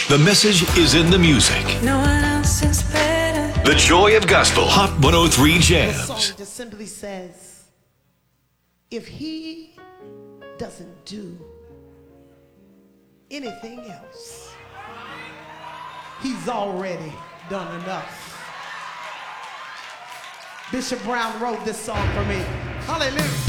The message is in the music. No one else is better. The joy of gospel. Hot 103 The Jams. song just simply says, if he doesn't do anything else, he's already done enough. Bishop Brown wrote this song for me. Hallelujah.